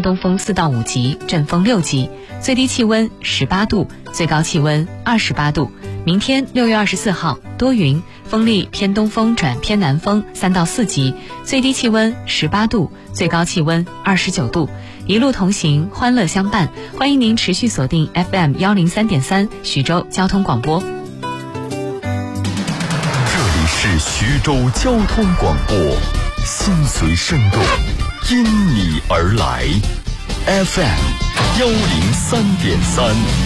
东风4到5级，阵风6级，最低气温18度，最高气温28度。明天6月24号多云，风力偏东风转偏南风3到4级，最低气温18度，最高气温29度。一路同行，欢乐相伴，欢迎您持续锁定 FM 103.3徐州交通广播。 这里是徐州交通广播，心随声动，因你而来。FM 103.3。